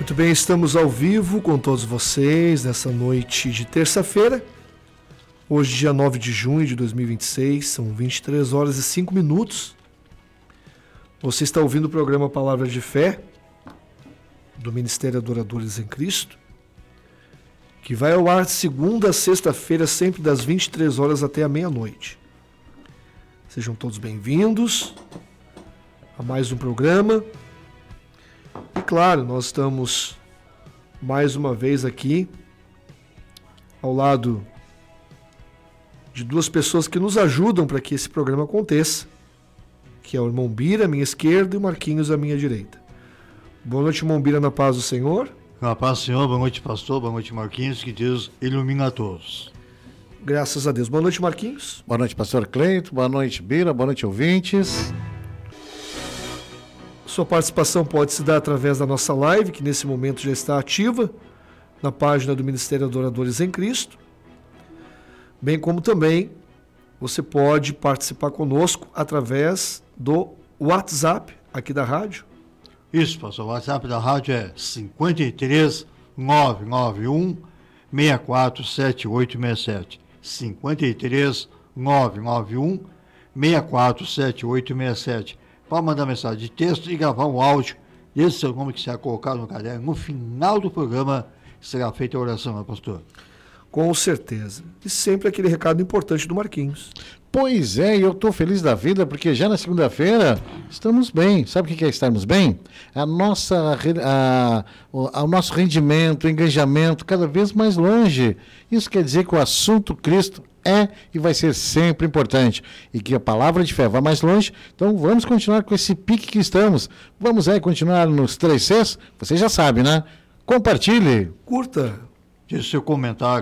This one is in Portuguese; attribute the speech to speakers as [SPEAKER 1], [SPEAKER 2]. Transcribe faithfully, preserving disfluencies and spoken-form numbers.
[SPEAKER 1] Muito bem, estamos ao vivo com todos vocês nessa noite de terça-feira. Hoje, dia nove de junho de dois mil e vinte e seis, são vinte e três horas e cinco minutos. Você está ouvindo o programa Palavra de Fé, do Ministério Adoradores em Cristo, que vai ao ar de segunda a sexta-feira, sempre das vinte e três horas até a meia-noite. Sejam todos bem-vindos a mais um programa. E claro, nós estamos mais uma vez aqui ao lado de duas pessoas que nos ajudam para que esse programa aconteça, que é o irmão Bira, à minha esquerda, e o Marquinhos, à minha direita. Boa noite, irmão Bira, na paz do Senhor.
[SPEAKER 2] Na paz do Senhor, boa noite, pastor, boa noite, Marquinhos, que Deus ilumina a todos.
[SPEAKER 1] Graças a Deus. Boa noite, Marquinhos.
[SPEAKER 3] Boa noite, pastor Cleito, boa noite, Bira, boa noite, ouvintes.
[SPEAKER 1] Sua participação pode se dar através da nossa live, que nesse momento já está ativa, na página do Ministério Adoradores em Cristo, bem como também você pode participar conosco através do WhatsApp aqui da rádio.
[SPEAKER 2] Isso, pastor, o WhatsApp da rádio é cinco três, nove nove um, seis quatro sete oito seis sete. cinco três, nove nove um, seis quatro sete oito seis sete. Pode mandar mensagem de texto e gravar um áudio. E esse seu nome que será colocado no caderno. No final do programa será feita a oração, né, pastor?
[SPEAKER 1] Com certeza. E sempre aquele recado importante do Marquinhos.
[SPEAKER 3] Pois é, eu estou feliz da vida porque já na segunda-feira estamos bem. Sabe o que é estarmos bem? A nossa, a, o, a, o nosso rendimento, o engajamento cada vez mais longe. Isso quer dizer que o assunto Cristo é e vai ser sempre importante. E que a palavra de fé vai mais longe. Então vamos continuar com esse pique que estamos. Vamos aí continuar nos três Cs? Você já sabe, né? Compartilhe.
[SPEAKER 1] Curta.
[SPEAKER 2] Deixe seu comentário.